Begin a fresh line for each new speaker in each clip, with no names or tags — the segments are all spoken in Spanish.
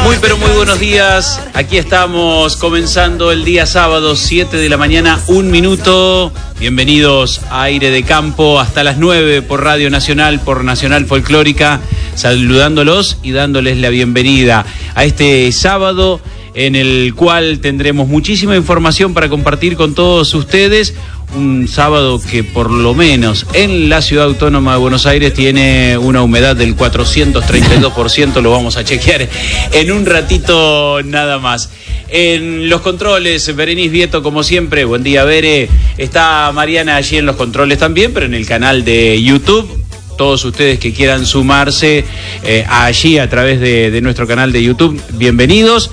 Muy pero muy buenos días, aquí estamos comenzando el día sábado, 7 de la mañana, 1 minuto. Bienvenidos a Aire de Campo hasta las 9 por Radio Nacional, por Nacional Folclórica, saludándolos y dándoles la bienvenida a este sábado en el cual tendremos muchísima información para compartir con todos ustedes. Un sábado que por lo menos en la Ciudad Autónoma de Buenos Aires tiene una humedad del 432%, lo vamos a chequear en un ratito nada más. En los controles, Berenice Vieto, como siempre, buen día Bere, está Mariana allí en los controles también, pero en el canal de YouTube. Todos ustedes que quieran sumarse allí a través de nuestro canal de YouTube, bienvenidos.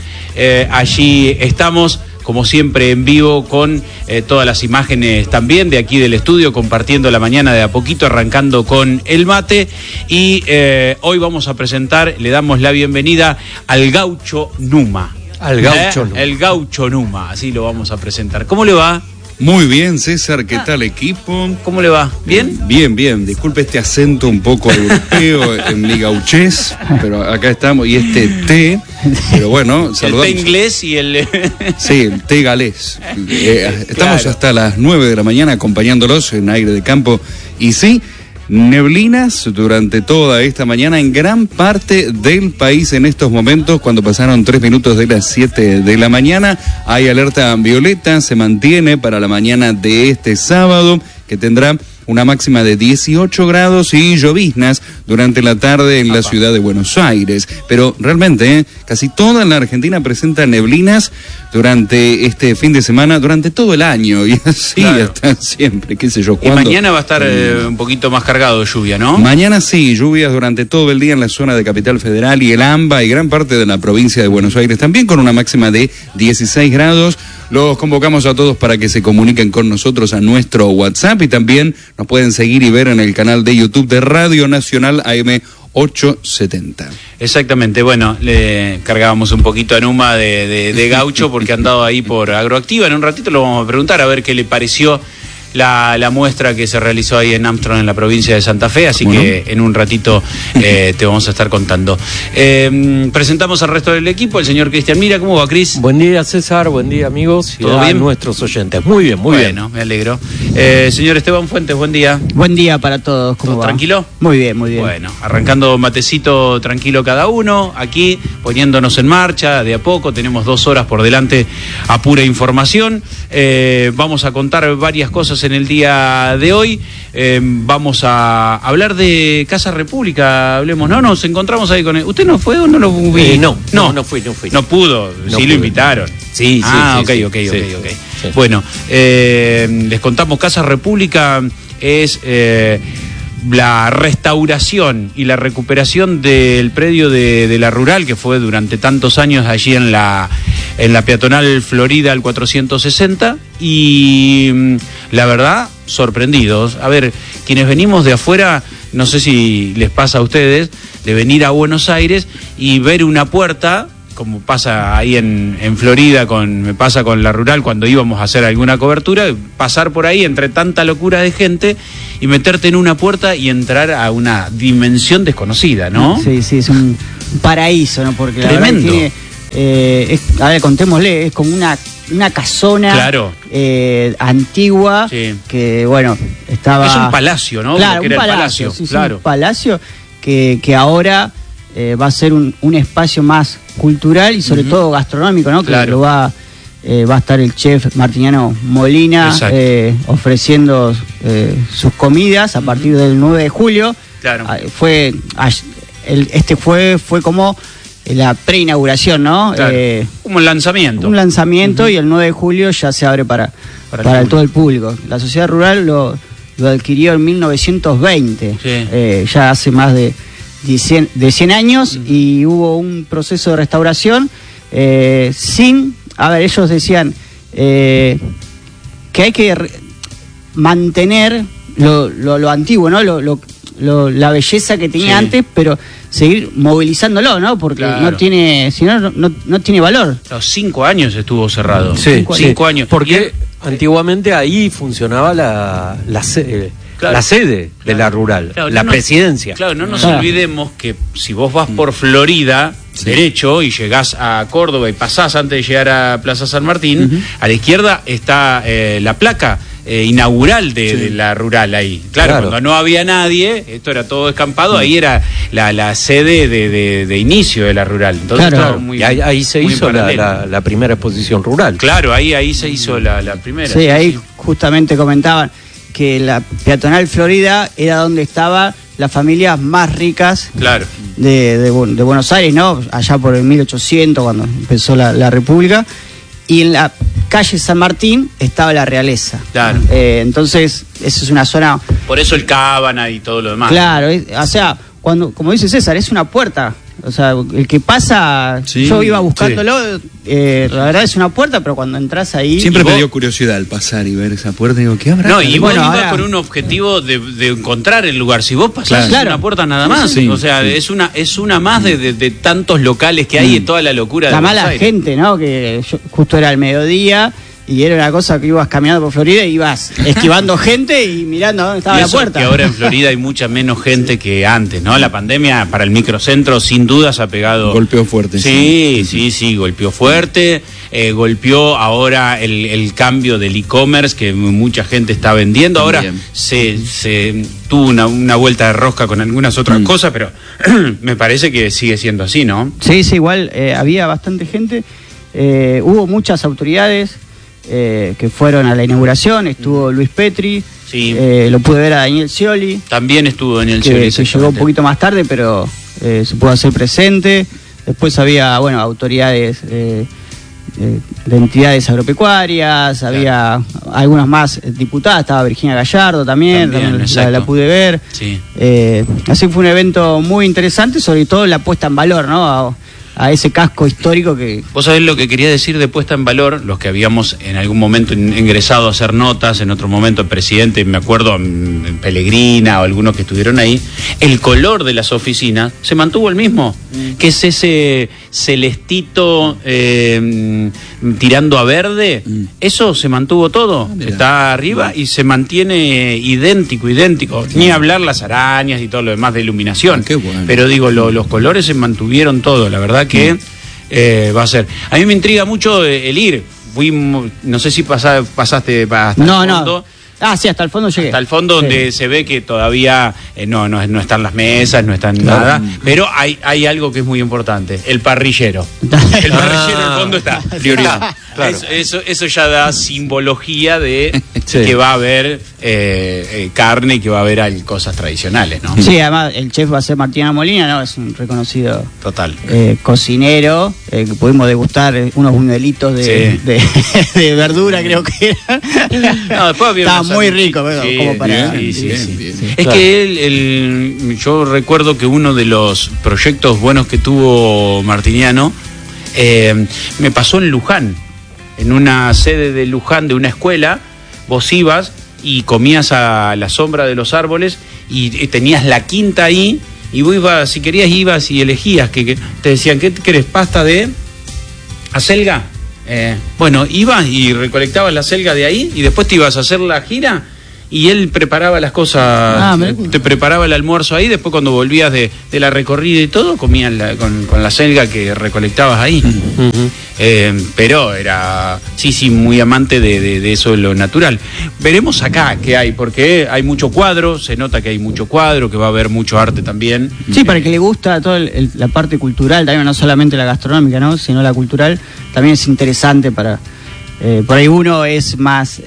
Allí estamos, como siempre, en vivo con todas las imágenes también de aquí del estudio, compartiendo la mañana de a poquito, arrancando con el mate. Y hoy vamos a presentar, le damos la bienvenida al Gaucho Numa.
Al Gaucho Numa.
El Gaucho Numa, así lo vamos a presentar. ¿Cómo le va?
Muy bien, César, ¿qué tal equipo?
¿Cómo le va? ¿Bien?
Bien, bien. Disculpe este acento un poco europeo en mi gauchés, pero acá estamos, y este té, pero bueno, saludamos.
El té inglés y el...
Sí, el té galés. Estamos
Claro.
hasta las 9 de la mañana acompañándolos en Aire de Campo, y sí, neblinas durante toda esta mañana en gran parte del país en estos momentos. Cuando pasaron 3 minutos de las 7 de la mañana, hay alerta violeta, se mantiene para la mañana de este sábado, que tendrá una máxima de 18 grados y lloviznas durante la tarde en la ciudad de Buenos Aires. Pero realmente, casi toda la Argentina presenta neblinas durante este fin de semana, durante todo el año, y así
Claro.
hasta siempre, qué sé yo.
Y
¿cuándo?
mañana va a estar un poquito más cargado de lluvia, ¿no?
Mañana sí, lluvias durante todo el día en la zona de Capital Federal y el AMBA y gran parte de la provincia de Buenos Aires, también con una máxima de 16 grados. Los convocamos a todos para que se comuniquen con nosotros a nuestro WhatsApp, y también nos pueden seguir y ver en el canal de YouTube de Radio Nacional AM 870.
Exactamente, bueno, le cargábamos un poquito a Numa de gaucho porque ha andado ahí por Agroactiva. En un ratito lo vamos a preguntar a ver qué le pareció la muestra que se realizó ahí en Armstrong, en la provincia de Santa Fe, así
Bueno.
que en un ratito te vamos a estar contando. Presentamos al resto del equipo, el señor Cristian Mira. ¿Cómo va, Cris?
Buen día, César, buen día, amigos, y
¿Todo
a
bien?
nuestros oyentes. Muy bien, muy bien.
Bueno, me alegro. Señor Esteban Fuentes, buen día.
Buen día para todos, ¿cómo
¿Todo
va?
tranquilo?
Muy bien, muy bien.
Bueno, arrancando matecito tranquilo cada uno, aquí poniéndonos en marcha de a poco. Tenemos 2 horas por delante a pura información. Vamos a contar varias cosas en el día de hoy. Vamos a hablar de Casa República, hablemos. No, nos encontramos ahí con él. ¿Usted no fue o no lo vi?
No fui.
No pudo,
No
sí
pude.
lo invitaron.
Sí,
ok.
Sí.
Bueno, les contamos, Casa República es la restauración y la recuperación del predio de la Rural, que fue durante tantos años allí en la peatonal Florida al 460, y la verdad, sorprendidos. A ver, quienes venimos de afuera, no sé si les pasa a ustedes, de venir a Buenos Aires y ver una puerta, como pasa ahí en Florida, me pasa con la Rural cuando íbamos a hacer alguna cobertura, pasar por ahí entre tanta locura de gente y meterte en una puerta y entrar a una dimensión desconocida, ¿no?
Sí, es un paraíso, ¿no? Porque la
Tremendo.
verdad que tiene, a ver, contémosle, es como una casona
Claro.
antigua,
Sí.
que bueno, estaba...
Es un palacio, ¿no?
Claro,
Porque
un
era el
palacio, sí,
claro.
un palacio que ahora va a ser un espacio más cultural y sobre todo gastronómico, ¿no?
Claro.
Que lo va a estar el chef Martiniano Molina
Exacto.
ofreciendo sus comidas a partir del 9 de julio.
Claro.
Este fue como la preinauguración, ¿no?
Claro. Como un lanzamiento.
Un lanzamiento, y el 9 de julio ya se abre para todo el público. La sociedad rural lo adquirió en 1920,
Sí.
ya hace más de 100 años, y hubo un proceso de restauración ellos decían que hay que mantener lo antiguo, ¿no? La belleza que tenía antes, pero seguir movilizándolo, ¿no? Porque
Claro.
no tiene, si no tiene valor.
Los 5 años estuvo cerrado.
Sí,
5 años.
Porque antiguamente ahí funcionaba la sede.
Claro.
La sede de la Rural,
Claro,
la
no
presidencia.
Claro, no nos
Claro.
olvidemos que si vos vas por Florida, derecho y llegás a Córdoba y pasás antes de llegar a Plaza San Martín, a la izquierda está la placa inaugural de la rural ahí. Claro, cuando no había nadie, esto era todo descampado, ahí era la sede de inicio de la rural. Entonces,
y ahí se hizo la primera exposición rural.
Claro, ahí se hizo la primera.
Sí, ahí justamente comentaban que la peatonal Florida era donde estaban las familias más ricas de Buenos Aires, ¿no? Allá por el 1800, cuando empezó la República. Y en la calle San Martín estaba la realeza.
Claro.
Entonces, esa es una zona...
Por eso el Cábana y todo lo demás.
Claro, o sea, como dice César, es una puerta. O sea, el que pasa, yo iba buscándolo, la verdad es una puerta, pero cuando entras ahí...
Siempre me dio curiosidad al pasar y ver esa puerta, digo, ¿qué habrá?
No, y vos ibas con un objetivo de encontrar el lugar. Si vos pasás una puerta nada más, o sea, es una más de tantos locales que hay en toda la locura de
la
Buenos
mala
Aires.
gente, ¿no? Que justo era el mediodía... Y era una cosa que ibas caminando por Florida y ibas esquivando gente y mirando dónde estaba la puerta.
Que ahora en Florida hay mucha menos gente que antes, ¿no? La pandemia para el microcentro sin duda se ha pegado...
Golpeó fuerte.
Sí, golpeó fuerte. Golpeó ahora el cambio del e-commerce que mucha gente está vendiendo. Ahora se tuvo una vuelta de rosca con algunas otras cosas, pero me parece que sigue siendo así, ¿no?
Sí, igual había bastante gente. Hubo muchas autoridades que fueron a la inauguración. Estuvo Luis Petri, lo pude ver a Daniel Scioli.
También estuvo Daniel Scioli.
Que llegó un poquito más tarde, pero se pudo hacer presente. Después había, autoridades de entidades agropecuarias, había algunas más diputadas, estaba Virginia Gallardo también la pude ver. Así fue un evento muy interesante, sobre todo la puesta en valor, ¿no? A ese casco histórico que...
Vos sabés lo que quería decir de puesta en valor, los que habíamos en algún momento ingresado a hacer notas, en otro momento el presidente, me acuerdo, en Pellegrina o algunos que estuvieron ahí, el color de las oficinas se mantuvo el mismo, que es ese celestito tirando a verde, eso se mantuvo todo, está arriba y se mantiene idéntico, ni hablar las arañas y todo lo demás de iluminación, pero digo, los colores se mantuvieron todo, la verdad que va a ser. A mí me intriga mucho el ir. No sé si pasaste hasta el fondo.
Sí, hasta el fondo llegué.
Hasta el fondo donde se ve que todavía no están las mesas, no están nada, pero hay algo que es muy importante, el parrillero. El parrillero en el fondo está. Prioridad. Claro. Eso ya da simbología de que va a haber carne y que va a haber cosas tradicionales, ¿no?
Sí, además el chef va a ser Martina Molina, ¿no? Es un reconocido cocinero, que pudimos degustar unos buñuelitos de verdura, creo que era.
Después
estaba muy rico, como para...
Bien. Es que yo recuerdo que uno de los proyectos buenos que tuvo Martiniano me pasó en Luján, en una sede de Luján de una escuela. Vos ibas y comías a la sombra de los árboles y tenías la quinta ahí y vos ibas, si querías ibas y elegías, que te decían, ¿qué querés? ¿Pasta de acelga? Ibas y recolectabas la acelga de ahí y después te ibas a hacer la gira y él preparaba las cosas, te preparaba el almuerzo ahí, después cuando volvías de la recorrida y todo, comías con la acelga que recolectabas ahí. Pero era, muy amante de eso, de lo natural. Veremos acá qué hay, porque hay mucho cuadro, se nota que hay mucho cuadro, que va a haber mucho arte también.
Sí, para el que le gusta toda la parte cultural, también no solamente la gastronómica, ¿no? Sino la cultural, también es interesante para... por ahí uno es más...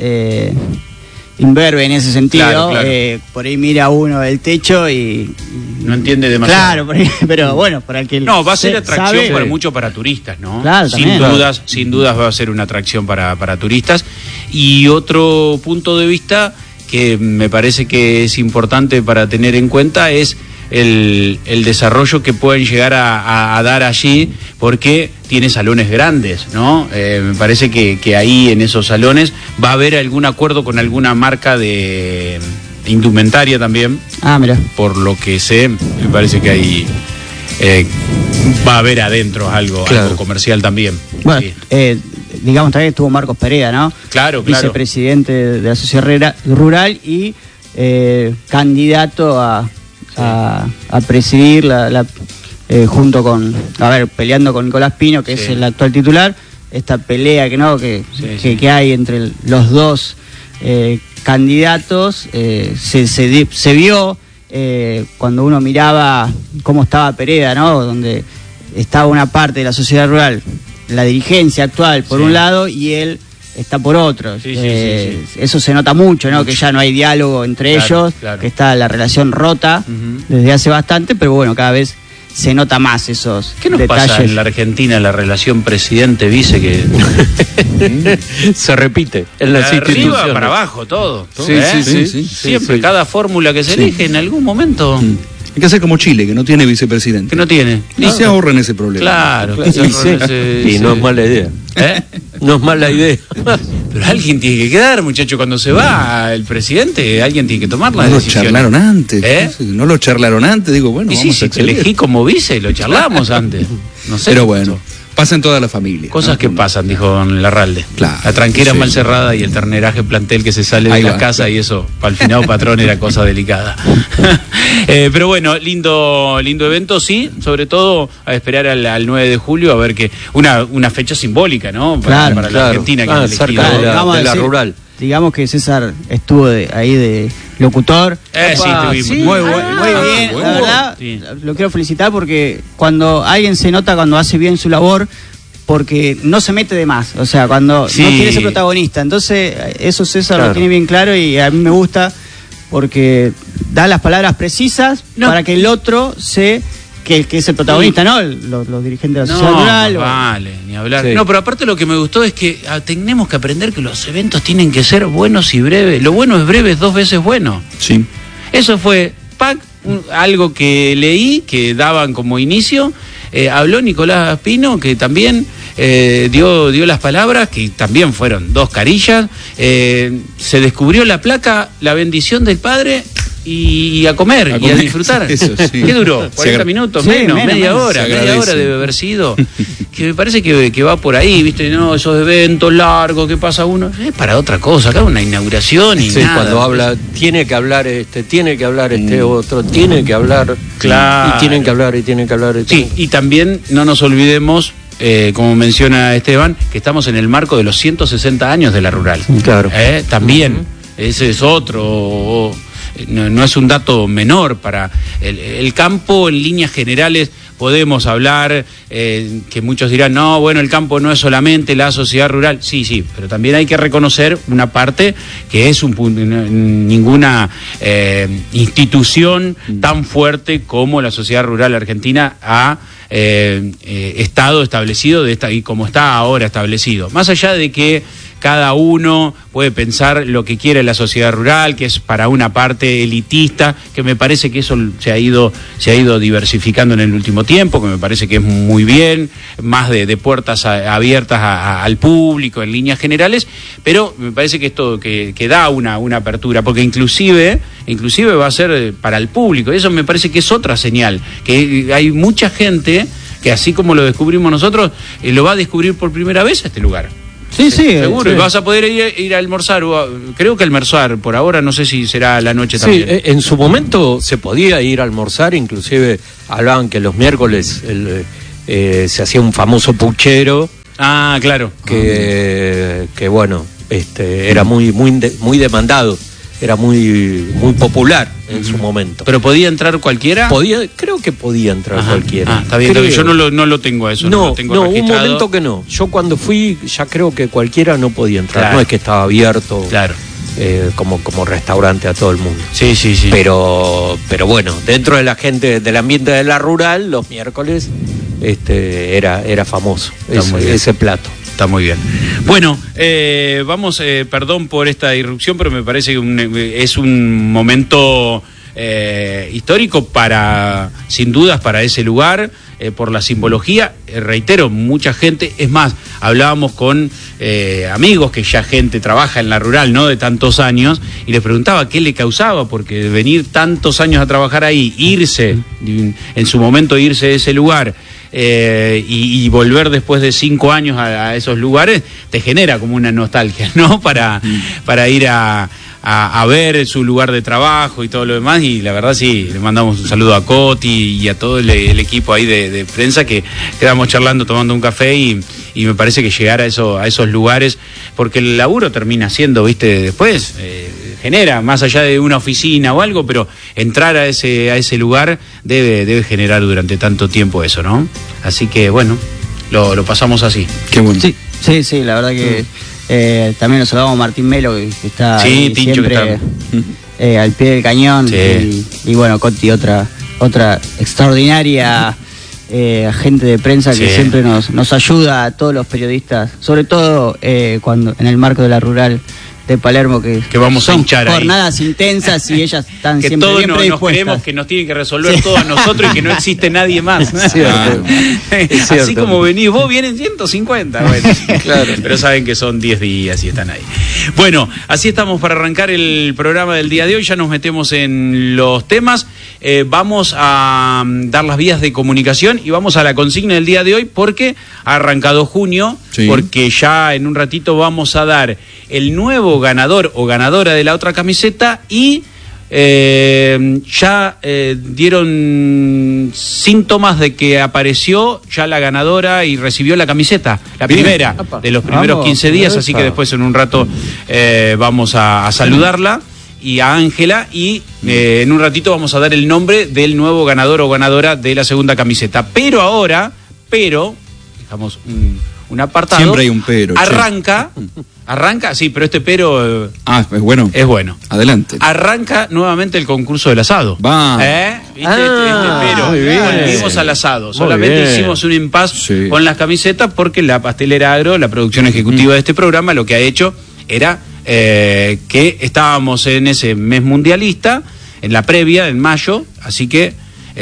imberbe en ese sentido, claro. Por ahí mira uno el techo y
no entiende demasiado.
Claro, pero bueno, para el que
va a ser atracción para mucho para turistas, ¿no?
Claro,
sin dudas va a ser una atracción para turistas. Y otro punto de vista que me parece que es importante para tener en cuenta es el desarrollo que pueden llegar a dar allí, porque tiene salones grandes, ¿no? Me parece que ahí en esos salones va a haber algún acuerdo con alguna marca de indumentaria también.
Mira.
Por lo que sé, me parece que ahí va a haber adentro algo comercial también.
Bueno, digamos también estuvo Marcos Perea, ¿no?
Claro.
Vicepresidente de la Sociedad Rural y candidato a presidir junto con, peleando con Nicolás Pino, que es el actual titular, esta pelea que hay entre los dos candidatos, se vio cuando uno miraba cómo estaba Pereda, ¿no? Donde estaba una parte de la sociedad rural, la dirigencia actual por un lado, y él está por otro. Eso se nota mucho, ¿no? Que ya no hay diálogo entre ellos, que está la relación rota desde hace bastante, pero bueno, cada vez se nota más esos
¿Qué nos
detalles.
pasa en la Argentina, la relación presidente-vice que
se repite en las
arriba
instituciones?
para abajo todo?
Sí.
Siempre, cada fórmula que se elige en algún momento.
Hay que hacer como Chile, que no tiene vicepresidente.
Que no tiene.
Y se ahorran ese problema.
Claro.
Y no es mala idea. No es mala idea.
Pero alguien tiene que quedar, muchacho, cuando se va el presidente, alguien tiene que tomar la decisión.
No lo charlaron antes. No lo charlaron antes, digo, bueno,
y
vamos
si
a
te elegí como vice, lo charlamos antes. No sé.
Pero bueno, pasa en toda la familia.
Cosas que pasan, dijo don Larralde.
Claro,
la tranquera mal cerrada y el terneraje plantel que se sale de la casa, y eso, para el finado patrón, era cosa delicada. Pero bueno, lindo evento, sí, sobre todo a esperar al 9 de julio, a ver que una fecha simbólica, ¿no? Para la Argentina, que
cerca de la rural.
Digamos que César estuvo ahí de locutor.
Sí,
muy bien, la verdad, lo quiero felicitar porque cuando alguien se nota cuando hace bien su labor, porque no se mete de más, o sea, cuando no quiere ser protagonista. Entonces, eso César lo tiene bien claro y a mí me gusta porque da las palabras precisas para que el otro que es el protagonista, ¿no? Los dirigentes de la sociedad rural.
Vale, ni hablar. Sí. No, pero aparte lo que me gustó es que tenemos que aprender que los eventos tienen que ser buenos y breves. Lo bueno es breve, 2 veces bueno.
Sí.
Eso fue algo que leí, que daban como inicio. Habló Nicolás Pino, que también dio las palabras, que también fueron 2 carillas. Se descubrió la placa, la bendición del padre. Y a comer y a disfrutar.
Eso, sí.
¿Qué duró? ¿40 minutos? Menos, media hora debe haber sido. Que me parece que va por ahí, ¿viste? No, esos eventos largos que pasa uno. Es para otra cosa, acá una inauguración y nada.
Cuando habla, tiene que hablar otro, tiene que hablar.
Claro.
Y tienen que hablar.
Sí, y también no nos olvidemos, como menciona Esteban, que estamos en el marco de los 160 años de la rural.
Claro.
También, ese es otro. No es un dato menor para el campo. En líneas generales podemos hablar, que muchos dirán, no, bueno, el campo no es solamente la sociedad rural. Sí, pero también hay que reconocer una parte que es ninguna institución tan fuerte como la sociedad rural argentina ha estado establecido y como está ahora establecido. Más allá de que cada uno puede pensar lo que quiere la sociedad rural, que es para una parte elitista, que me parece que eso se ha ido diversificando en el último tiempo, que me parece que es muy bien, más de puertas abiertas al público en líneas generales, pero me parece que esto que da una apertura, porque inclusive va a ser para el público, y eso me parece que es otra señal, que hay mucha gente que así como lo descubrimos nosotros, lo va a descubrir por primera vez a este lugar.
Sí,
seguro. Sí. Vas a poder ir a almorzar, creo que almorzar, por ahora no sé si será a la noche también.
Sí, en su momento se podía ir a almorzar, inclusive hablaban que los miércoles se hacía un famoso puchero.
Ah, claro.
Que bueno, era muy demandado. Era muy popular en su momento.
¿Pero podía entrar cualquiera?
Creo que podía entrar cualquiera.
Está bien, yo no lo tengo a eso. No lo tengo registrado.
Un momento que no. Yo cuando fui ya creo que cualquiera no podía entrar. Claro. No es que estaba abierto como restaurante a todo el mundo.
Sí.
Pero bueno, dentro de la gente, del ambiente de la rural, los miércoles era famoso ese plato.
Está muy bien. Bueno, vamos, perdón por esta irrupción, pero me parece que es un momento histórico sin dudas para ese lugar, por la simbología. Reitero, mucha gente, es más, hablábamos con amigos que ya gente trabaja en la rural, ¿no? De tantos años, y les preguntaba qué le causaba, porque venir tantos años a trabajar ahí, en su momento irse de ese lugar, y volver después de 5 años a esos lugares te genera como una nostalgia, ¿no? Para ir a ver su lugar de trabajo y todo lo demás, y la verdad sí, le mandamos un saludo a Coti y a todo el equipo ahí de prensa, que quedamos charlando, tomando un café, y me parece que llegar a esos lugares, porque el laburo termina siendo, viste, después genera, más allá de una oficina o algo, pero entrar a ese lugar debe generar durante tanto tiempo eso, ¿no? Así que bueno, lo pasamos así.
Qué bueno.
Sí, la verdad que también nos saludamos a Martín Melo, que está
Tincho,
siempre al pie del cañón,
sí.
y bueno, Coti, otra extraordinaria agente de prensa que siempre nos ayuda a todos los periodistas, sobre todo cuando en el marco de la rural de Palermo, que
vamos
son
a hinchar
jornadas intensas y ellas están
que
siempre
todos
bien
nos
predispuestas.
creemos que nos tienen que resolver todo a nosotros y que no existe nadie más.
Es cierto.
Así como venís vos, vienen 150. Bueno, claro. Pero saben que son 10 días y están ahí. Bueno, así estamos para arrancar el programa del día de hoy. Ya nos metemos en los temas. Vamos a dar las vías de comunicación y vamos a la consigna del día de hoy, porque ha arrancado junio, porque ya en un ratito vamos a dar el nuevo ganador o ganadora de la otra camiseta, y ya dieron síntomas de que apareció ya la ganadora y recibió la camiseta, la primera de los primeros 15 días, así que después en un rato vamos a saludarla y a Ángela, y en un ratito vamos a dar el nombre del nuevo ganador o ganadora de la segunda camiseta. Pero dejamos un apartado.
Siempre hay un pero.
Arranca, sí, pero este pero...
es bueno.
Es bueno.
Adelante.
Arranca nuevamente el concurso del asado.
Va.
¿Viste? Este pero.
Muy bien.
Volvimos al asado. Solamente hicimos un impasse con las camisetas, porque la Pastelera Agro, la producción ejecutiva de este programa, lo que ha hecho era que estábamos en ese mes mundialista, en la previa, en mayo, así que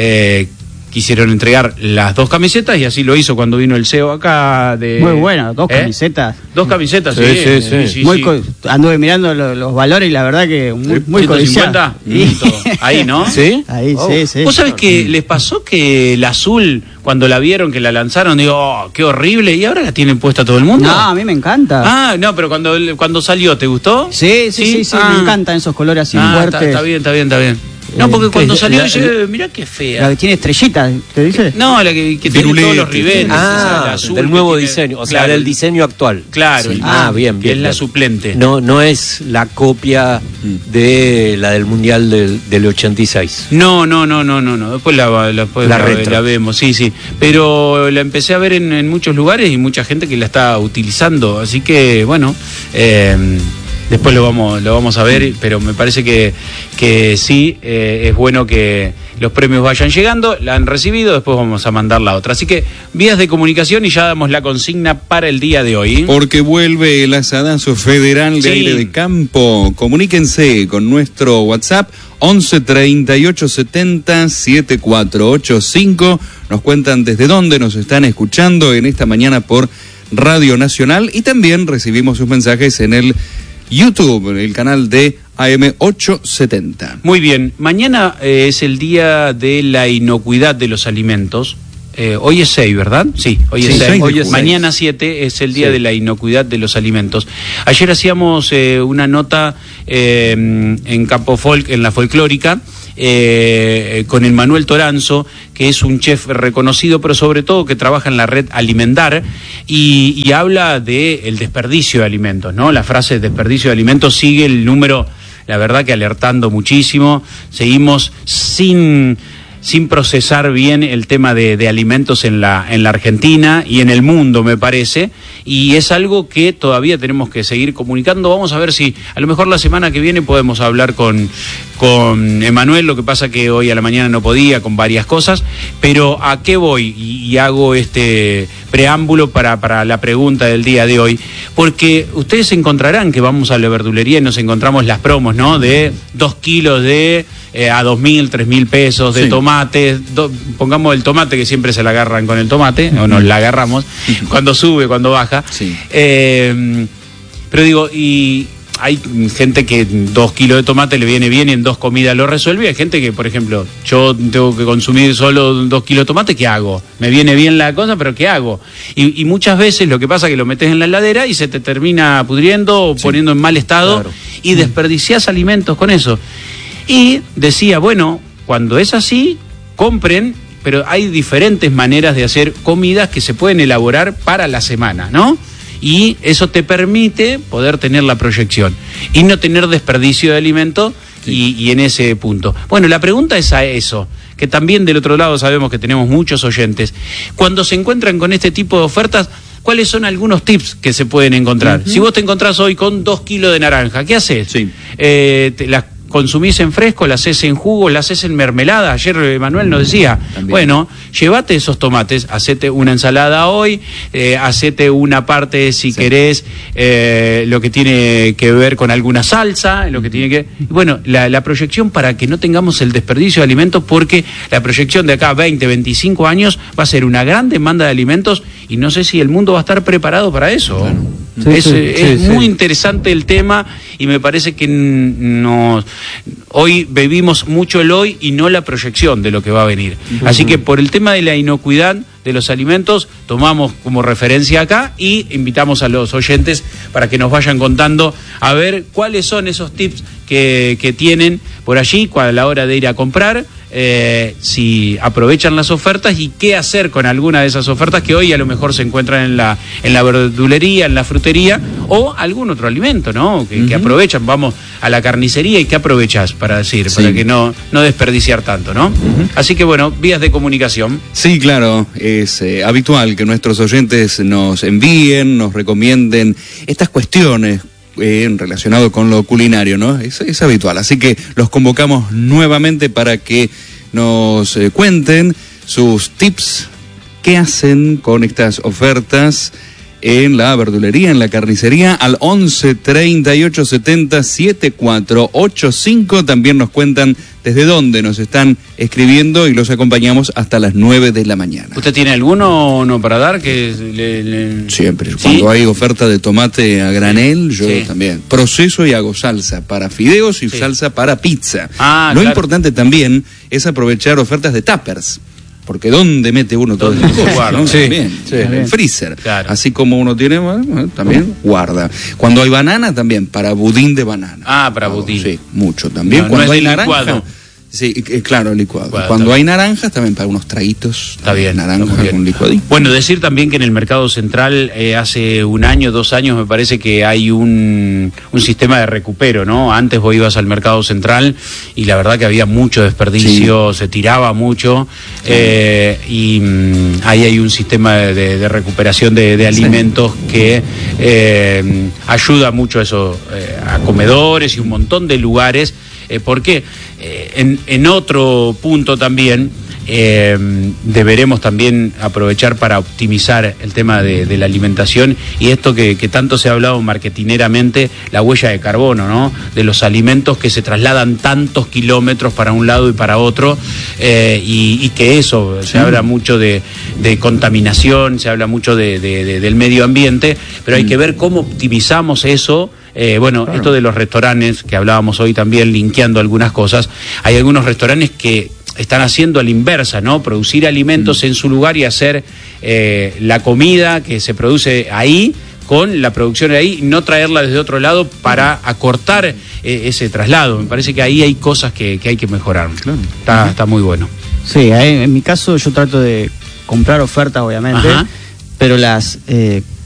quisieron entregar las 2 camisetas, y así lo hizo cuando vino el CEO acá de...
Muy bueno, 2 camisetas.
2 camisetas, sí.
Anduve mirando los valores y la verdad que muy codiciado.
150, ahí, ¿no?
¿Sí?
Ahí, sí.
¿Vos sabés que les pasó que el azul, cuando la vieron, que la lanzaron, digo, qué horrible, y ahora la tienen puesta todo el mundo?
No, a mí me encanta.
No, pero cuando salió, ¿te gustó?
Sí, me encantan esos colores así fuertes.
Está bien. No, porque cuando salió dije, mirá qué fea.
La que tiene estrellitas, ¿te dice?
No, la que tiene todos los ribetes.
La azul, del nuevo diseño, o sea, del diseño actual.
Claro.
Sí. Bien.
Es la suplente.
No es la copia de la del Mundial del 86.
No. Después la vemos, sí. Pero la empecé a ver en muchos lugares y mucha gente que la está utilizando. Así que, bueno... después lo vamos a ver, pero me parece que sí, es bueno que los premios vayan llegando, la han recibido, después vamos a mandar la otra. Así que vías de comunicación, y ya damos la consigna para el día de hoy.
Porque vuelve el asadazo federal de Aire de Campo. Comuníquense con nuestro WhatsApp 11 38 70 7485. Nos cuentan desde dónde nos están escuchando en esta mañana por Radio Nacional, y también recibimos sus mensajes en el YouTube, el canal de AM870.
Muy bien, mañana es el día de la inocuidad de los alimentos. Hoy es 6, ¿verdad? Sí, hoy es 6. Mañana 7 es el día de la inocuidad de los alimentos. Ayer hacíamos una nota en Campo Folk, en la folclórica, con Emmanuel Toranzo, que es un chef reconocido, pero sobre todo que trabaja en la red Alimentar, y habla del desperdicio de alimentos, ¿no? La frase desperdicio de alimentos sigue el número, la verdad que alertando muchísimo. Seguimos sin procesar bien el tema de alimentos en la Argentina y en el mundo, me parece, y es algo que todavía tenemos que seguir comunicando. Vamos a ver si a lo mejor la semana que viene podemos hablar con Emmanuel. Lo que pasa que hoy a la mañana no podía, con varias cosas, pero ¿a qué voy? Y hago este preámbulo para la pregunta del día de hoy, porque ustedes encontrarán que vamos a la verdulería y nos encontramos las promos, ¿no? De 2 kilos de a 2.000, 3.000 pesos de tomate, pongamos el tomate, que siempre se la agarran con el tomate, o nos la agarramos, cuando sube, cuando baja. Pero digo, y hay gente que 2 kilos de tomate le viene bien y en 2 comidas lo resuelve. Hay gente que, por ejemplo, yo tengo que consumir solo 2 kilos de tomate, ¿qué hago? Me viene bien la cosa, pero ¿qué hago? Y muchas veces lo que pasa es que lo metes en la heladera y se te termina pudriendo o poniendo en mal estado, claro, y desperdiciás alimentos con eso. Y decía, bueno, cuando es así, compren, pero hay diferentes maneras de hacer comidas que se pueden elaborar para la semana, ¿no? Y eso te permite poder tener la proyección y no tener desperdicio de alimento, sí, y en ese punto. Bueno, la pregunta es a eso, que también del otro lado sabemos que tenemos muchos oyentes. Cuando se encuentran con este tipo de ofertas, ¿cuáles son algunos tips que se pueden encontrar? Si vos te encontrás hoy con 2 kilos de naranja, ¿qué haces? Sí. Las consumís en fresco, las haces en jugo, las haces en mermelada. Ayer Manuel nos decía, también, bueno, llévate esos tomates, hacete una ensalada hoy, hacete una parte, si querés, lo que tiene que ver con alguna salsa, lo que tiene que... Bueno, la proyección para que no tengamos el desperdicio de alimentos, porque la proyección de acá a 20, 25 años va a ser una gran demanda de alimentos y no sé si el mundo va a estar preparado para eso. Bueno. Es muy interesante el tema y me parece que hoy vivimos mucho el hoy y no la proyección de lo que va a venir. Así que por el tema de la inocuidad de los alimentos, tomamos como referencia acá y invitamos a los oyentes para que nos vayan contando a ver cuáles son esos tips que tienen por allí a la hora de ir a comprar, si aprovechan las ofertas y qué hacer con alguna de esas ofertas que hoy a lo mejor se encuentran en la verdulería, en la frutería o algún otro alimento, ¿no? Que aprovechan. Vamos a la carnicería y ¿qué aprovechas para decir? Sí. Para que no desperdiciar tanto, ¿no? Así que bueno, vías de comunicación.
Sí, claro, es habitual que nuestros oyentes nos envíen, nos recomienden estas cuestiones relacionado con lo culinario, ¿no? Es habitual, así que los convocamos nuevamente para que nos cuenten sus tips, qué hacen con estas ofertas en la verdulería, en la carnicería, al 11 38 70 7485. También nos cuentan desde dónde nos están escribiendo y los acompañamos hasta las 9 de la mañana.
¿Usted tiene alguno no para dar? Que
Siempre, ¿sí? Cuando hay oferta de tomate a granel, yo también proceso y hago salsa para fideos y salsa para pizza. Lo importante también es aprovechar ofertas de tuppers. Porque ¿dónde mete uno todo eso? ¿No? También, el freezer. Claro. Así como uno tiene, también guarda. Cuando hay banana, también, para budín de banana.
Para budín.
Sí, mucho también.
No,
cuando
no es
hay naranja.
Licuado.
Sí, claro, licuado. Cuando hay naranjas, también para unos traguitos.
Está bien.
Naranjas con licuadito.
Bueno, decir también que en el mercado central, hace 1 año, 2 años, me parece que hay un sistema de recupero, ¿no? Antes vos ibas al mercado central y la verdad que había mucho desperdicio, se tiraba mucho, y ahí hay un sistema de recuperación de alimentos que ayuda mucho a eso, a comedores y un montón de lugares. Porque en otro punto también deberemos también aprovechar para optimizar el tema de la alimentación y esto que tanto se ha hablado marketineramente, la huella de carbono, ¿no? De los alimentos que se trasladan tantos kilómetros para un lado y para otro, y que eso, se habla mucho de contaminación, se habla mucho del medio ambiente, pero hay que ver cómo optimizamos eso. Esto de los restaurantes, que hablábamos hoy también, linkeando algunas cosas, hay algunos restaurantes que están haciendo a la inversa, ¿no? Producir alimentos en su lugar y hacer la comida que se produce ahí, con la producción de ahí, no traerla desde otro lado para acortar ese traslado. Me parece que ahí hay cosas que hay que mejorar. Claro. Está muy bueno.
Sí, en mi caso yo trato de comprar ofertas, obviamente, pero las